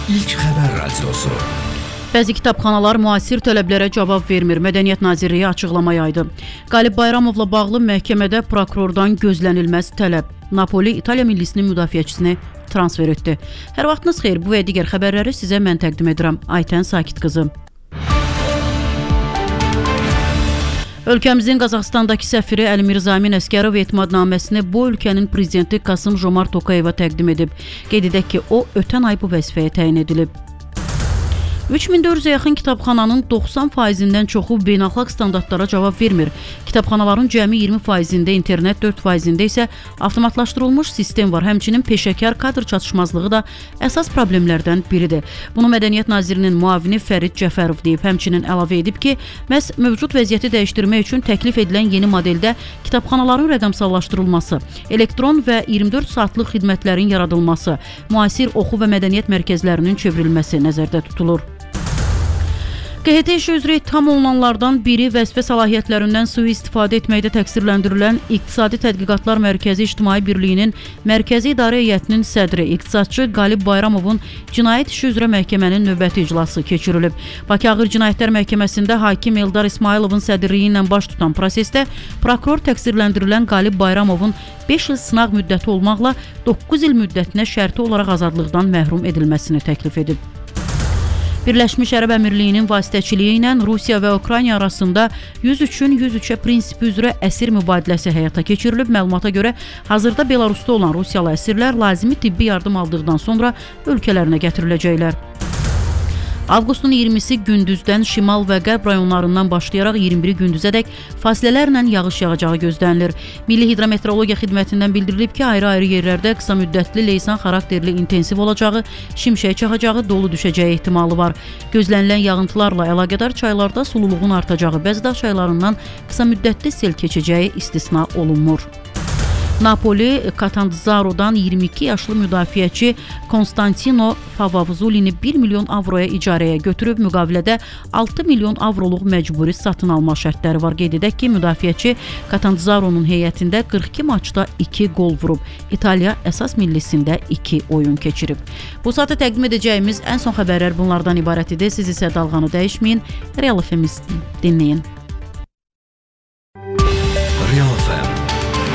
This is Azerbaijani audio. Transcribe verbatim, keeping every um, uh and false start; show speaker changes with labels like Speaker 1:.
Speaker 1: İlk xəbər radiosu.
Speaker 2: Bəzi kitabxanalar müasir tələblərə cavab vermir. Mədəniyyət Nazirliyi açıqlama yaydı. Qalib Bayramovla bağlı məhkəmədə prokurordan gözlənilməz tələb. Napoli İtaliya millisinin müdafiəçisini transfer etdi. Hər vaxtınız xeyir. Bu və digər xəbərləri sizə mən təqdim edirəm. Aytən Sakit qızı. Ölkəmizin Qazaxstandakı səfiri Elmir Zamin Əsgərov etimadnaməsini bu ölkənin prezidenti Kasım Jomart Tokayeva təqdim edib. Qeyd edək ki, o ötən ay bu vəzifəyə təyin edilib. üç min dörd yüzə yaxın kitabxananın doxsan faizindən çoxu beynəlxalq standartlara cavab vermir. Kitabxanaların cəmi iyirmi faizində, internet dörd faizində isə avtomatlaşdırılmış sistem var. Həmçinin peşəkar kadr çatışmazlığı da əsas problemlərdən biridir. Bunu Mədəniyyət Nazirinin müavini Fərid Cəfərov deyib. Həmçinin əlavə edib ki, məhz mövcud vəziyyəti dəyişdirmək üçün təklif edilən yeni modeldə kitabxanaların rəqəmsallaşdırılması, elektron və iyirmi dörd saatlıq xidmətlərin yaradılması, müasir oxu və mədəniyyət mərkəzlərinin çevrilməsi nəzərdə tutulur. Q H T işi üzrə ittiham olunanlardan biri vəzifə səlahiyyətlərindən sui-istifadə etməkdə təqsirləndirilən İqtisadi Tədqiqatlar Mərkəzi İctimai Birliyinin Mərkəzi İdarə Heyətinin sədri, iqtisadçı Qalib Bayramovun cinayət işi üzrə məhkəmənin növbəti iclası keçirilib. Bakı Ağır Cinayətlər Məhkəməsində hakim Eldar İsmayılovun sədrliyi ilə baş tutan prosesdə prokuror təqsirləndirilən Qalib Bayramovun beş il sınaq müddəti olmaqla doqquz il müddətinə şərti olaraq azadlıqdan məhrum edilməsini təklif edib. Birləşmiş Ərəb Əmirliyinin vasitəçiliyi ilə Rusiya və Ukrayna arasında yüz üçün yüz üçə prinsipi üzrə əsir mübadiləsi həyata keçirilib. Məlumata görə hazırda Belarusda olan Rusiyalı əsirlər lazımi tibbi yardım aldıqdan sonra ölkələrinə gətiriləcəklər. Avqustun iyirmisi gündüzdən şimal və qərb rayonlarından başlayaraq iyirmi biri gündüzədək fasilələrlə yağış yağacağı gözlənilir. Milli Hidrometeorologiya Xidmətindən bildirilib ki, ayrı-ayrı yerlərdə qısa müddətli leysan xarakterli intensiv olacağı, şimşək çaxacağı, dolu düşəcəyi ehtimalı var. Gözlənilən yağıntılarla əlaqədar çaylarda sululuğun artacağı, bəzi dağ çaylarından qısa müddətli sel keçəcəyi istisna olunmur. Napoli, Catanzaro'dan iyirmi iki yaşlı müdafiəçi Konstantino Favavzulini bir milyon avroya icarəyə götürüb, müqavilədə altı milyon avroluq məcburi satın alma şərtləri var. Qeyd edək ki, müdafiəçi Catanzaro'nun heyətində qırx iki maçda iki gol vurub. İtaliya əsas millisində iki oyun keçirib. Bu saata təqdim edəcəyimiz ən son xəbərlər bunlardan ibarət idi. Siz isə dalğanı dəyişməyin, Real F M dinləyin.